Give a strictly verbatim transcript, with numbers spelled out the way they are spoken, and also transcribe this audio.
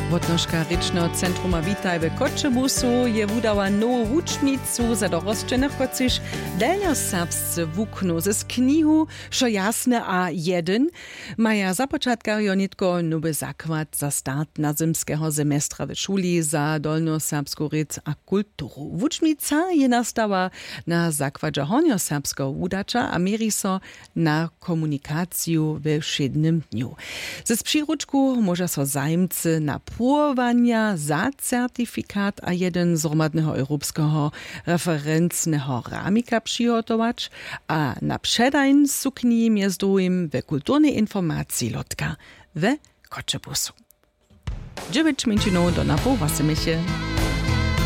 Wotnoška Rečného centruma Witaj w Kotschebusu je wudała nową wučnicu za dorosłych, kociž delnjoserbscy wuknu z knihu Šo jasne a jeden maja za początkarjo nitko nowy zakład za start nazymskiego semestra w szuli za dolnoserbsku rec a kulturu. Wučnica je nastała na zakładzie hornjoserbskiego wudacza a mieri so na komunikację we wszednym dniu. Ze przyruczku może so zajmcy na płowania za certyfikat a jeden z hromadnego europejskiego referencnego ramika przygotować, a na przedajn sukni jest drugim we kulturnej informacji lotka we Kotschebusu. dziewięć minut do napoł, was się